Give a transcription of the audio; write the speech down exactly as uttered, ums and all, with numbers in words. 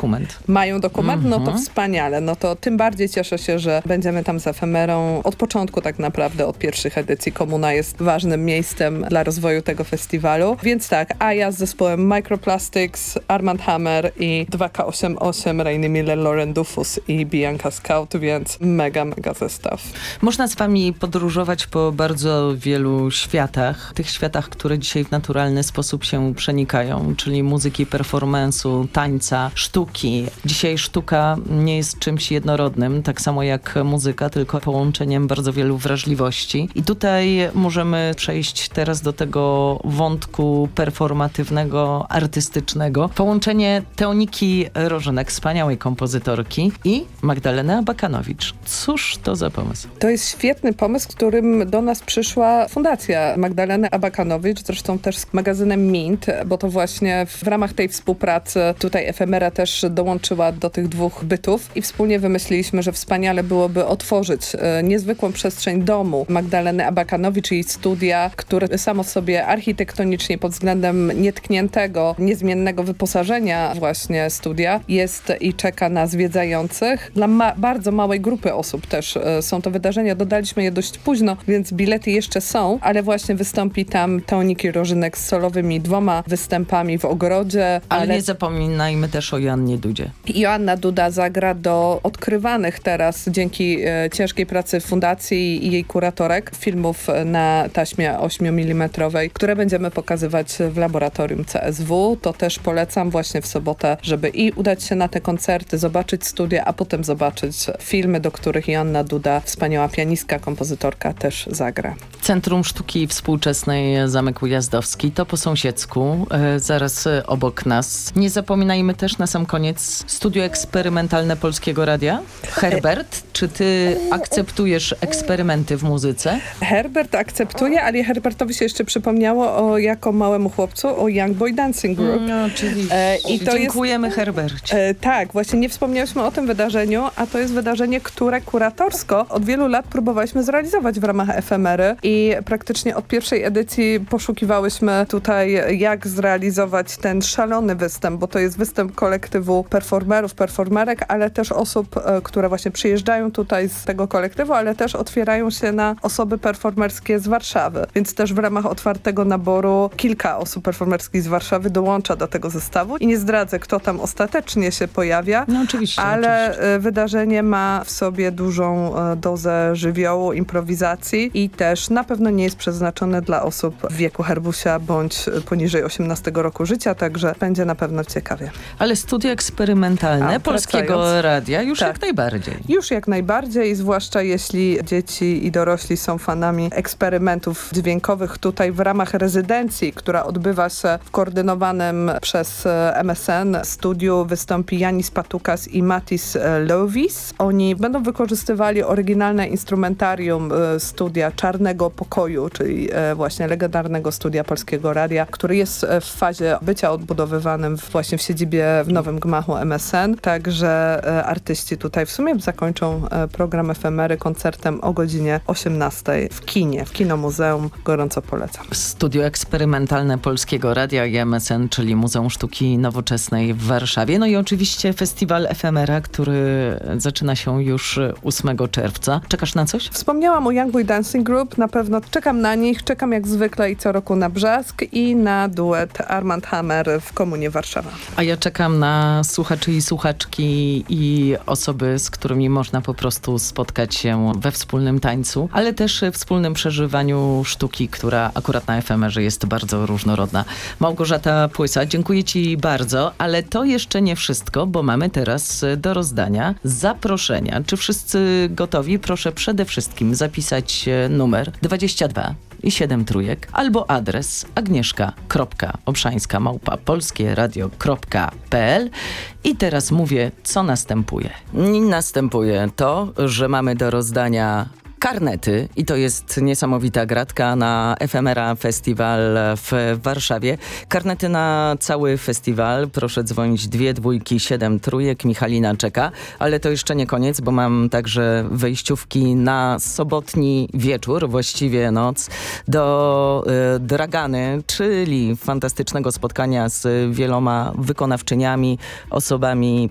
dokument. Mają dokument? Mhm. No to wspaniale. No to tym bardziej cieszę się, że będziemy tam z efemerą od początku tak naprawdę, od pierwszych edycji. Komuna jest ważnym miejscem dla rozwoju tego festiwalu. Więc tak, a ja z zespołem Microplastics, Armand Hammer i dwa K osiemdziesiąt osiem, Rainy Miller, Lauren Dufus i Bianca Scout, więc mega, mega zestaw. Można z wami podróżować po bardzo wielu światach. Tych światach, które dzisiaj w naturalny sposób się przenikają, czyli muzyki, performance'u, tańca, sztuki. Dzisiaj sztuka nie jest czymś jednorodnym, tak samo jak muzyka, tylko połączeniem bardzo wielu wrażliwości. I tutaj możemy przejść teraz do tego wątku performatywnego, artystycznego. Połączenie Teoniki Rożynek, wspaniałej kompozytorki, i Magdaleny Abakanowicz. Cóż to za pomysł? To jest świetny pomysł, którym do nas przyszła Fundacja Magdaleny Abakanowicz, zresztą też z magazynem Mint, bo to właśnie w ramach tej współpracy tutaj efemera też dołączyła do tych dwóch bytów i wspólnie wymyśliliśmy, że wspaniale byłoby otworzyć e, niezwykłą przestrzeń domu Magdaleny Abakanowicz i jej studia, które samo w sobie architektonicznie pod względem nietkniętego, niezmiennego wyposażenia właśnie studia jest i czeka na zwiedzających. Dla ma- bardzo małej grupy osób też e, są to wydarzenia. Dodaliśmy je dość późno, więc bilety jeszcze są, ale właśnie wystąpi tam Teoniki Rożynek z solowymi dwoma występami w ogrodzie. Ale, ale nie zapominajmy też o Joannie Dudzie. Joanna Duda zagra do odkrywanych teraz dzięki e, ciężkiej pracy fundacji i jej kuratorek filmów na taśmie ośmiomilimetrowej, które będziemy pokazywać w laboratorium C S W. To też polecam właśnie w sobotę, żeby i udać się na te koncerty, zobaczyć studia, a potem zobaczyć filmy, do których Joanna Duda, wspaniała pianistka, kompozytorka, też zagra. Centrum Sztuki Współczesnej Zamek Ujazdowski, to po sąsiedzku, e, zaraz e, obok nas. Nie zapominajmy też na sam koniec studio eksperymentalne Polskiego Radia. Herbert, czy ty akceptujesz eksperymenty w muzyce? Herbert akceptuje, ale Herbertowi się jeszcze przypomniało o jako małemu chłopcu o Young Boy Dancing Group. No, oczywiście. E, i to Dziękujemy jest, Herbercie. e, tak, właśnie nie wspomniałyśmy o tym wydarzeniu, a to jest wydarzenie, które kuratorsko od wielu lat próbowaliśmy zrealizować w ramach efemery i praktycznie od pierwszej edycji poszukiwałyśmy tutaj, jak zrealizować ten szalony występ, bo to jest występ kolektywu performerów, performerek, ale też osób, e, które właśnie przyjeżdżają tutaj z tego kolektywu, ale też otwierają się na osoby performerskie z Warszawy. Więc też w ramach otwartego naboru kilka osób performerskich z Warszawy dołącza do tego zestawu i nie zdradzę, kto tam ostatecznie się pojawia, No oczywiście. ale oczywiście. wydarzenie ma w sobie dużą e, dozę żywiołu, improwizacji i też na pewno nie jest przeznaczone dla osób w wieku herbusia bądź poniżej osiemnastego roku życia, także będzie na pewno ciekawie. Ale studia eksperymentalne A, Polskiego wracając. Radia już Tak. jak najbardziej. Już jak najbardziej, zwłaszcza jeśli dzieci i dorośli są fanami eksperymentów dźwiękowych tutaj w ramach rezydencji, która odbywa się w koordynowanym przez M S N studiu, wystąpi Janis Patukas i Matis Lovis. Oni będą wykorzystywali oryginalne instrumentarium studia Czarnego Pokoju, czyli właśnie legendarnego studia Polskiego Radia, który jest w fazie bycia odbudowywanym właśnie w siedzibie w nowym gmachu M S N. Także artyści tutaj w sumie zakończą program efemery koncertem o godzinie osiemnastej w kinie, w Kinomuzeum. Gorąco polecam. Studio eksperymentalne Polskiego Radia i M S N, czyli Muzeum Sztuki Nowoczesnej w Warszawie. No i oczywiście festiwal Efemera, który zaczyna się już ósmego czerwca. Czekasz na coś? Wspomniałam o Young Boy Dancing Group. Na pewno czekam na nich. Czekam jak zwykle i co roku na Brzask i na duet Armand Hammer w Komunie Warszawa. A ja czekam na słuchaczy i słuchaczki i osoby, z którymi można po prostu spotkać się we wspólnym tańcu, ale też wspólnym przeżywaniu sztuki, która akurat na efemerze jest bardzo różnorodna. Małgorzata Płysa, dziękuję ci bardzo, ale to jeszcze nie wszystko, bo mamy teraz do rozdania zaproszenia. Czy wszyscy gotowi? Proszę przede wszystkim zapisać numer dwadzieścia dwa i siedem trójek, albo adres agnieszka.obszańska małpa polskieradio kropka p l. I teraz mówię, co następuje. Następuje to, że mamy do rozdania karnety i to jest niesamowita gratka na Efemera Festiwal w Warszawie. Karnety na cały festiwal. Proszę dzwonić dwie dwójki, siedem trójek. Michalina czeka, ale to jeszcze nie koniec, bo mam także wejściówki na sobotni wieczór, właściwie noc, do y, Dragany, czyli fantastycznego spotkania z wieloma wykonawczyniami, osobami